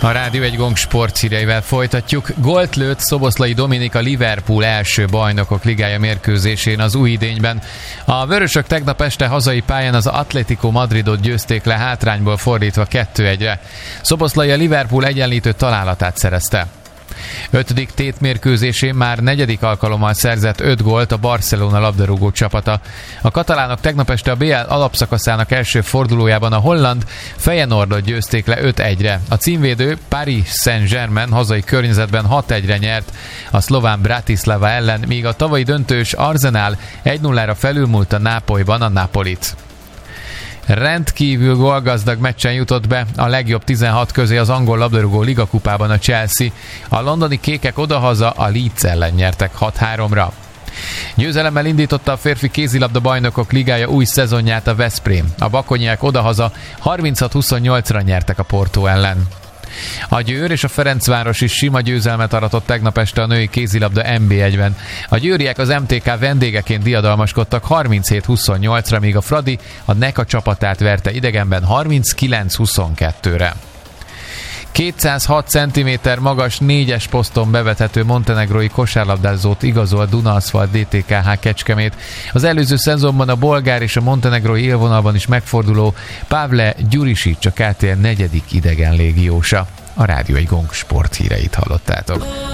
A Rádió egy Gong sporthíreivel folytatjuk. Gólt lőtt Szoboszlai Dominik a Liverpool első bajnokok ligája mérkőzésén az új idényben. A vörösök tegnap este hazai pályán az Atlético Madridot győzték le hátrányból fordítva 2-1-re. Szoboszlai a Liverpool egyenlítő találatát szerezte. 5. tétmérkőzésén már 4. alkalommal szerzett 5 gólt a Barcelona labdarúgó csapata. A katalánok tegnap este a BL alapszakaszának első fordulójában a holland Feyenoordot győzték le 5-1-re. A címvédő Paris Saint-Germain hazai környezetben 6-1-re nyert a szlován Bratislava ellen, míg a tavalyi döntős Arsenal 1-0-ra felülmúlta Nápolyban a Napolit. Rendkívül gólgazdag meccsen jutott be a legjobb 16 közé az angol labdarúgó ligakupában a Chelsea. A londoni kékek odahaza a Leeds ellen nyertek 6-3-ra. Győzelemmel indította a férfi kézilabda bajnokok ligája új szezonját a Veszprém. A bakonyiák odahaza 36-28-ra nyertek a Porto ellen. A Győr és a Ferencváros is sima győzelmet aratott tegnap este a női kézilabda NB1-ben. A győriek az MTK vendégeként diadalmaskodtak 37-28-ra, míg a Fradi a Neka csapatát verte idegenben 39-22-re. 206 cm magas 4-es poszton bevethető montenegrói kosárlabdázót igazol Dunaaszfalt DTKH Kecskemét. Az előző szezonban a bolgár és a montenegrói élvonalban is megforduló Pavle Gyurisic a KTN 4. idegen légiósa. A Rádió egy Gong sporthíreit hallottátok.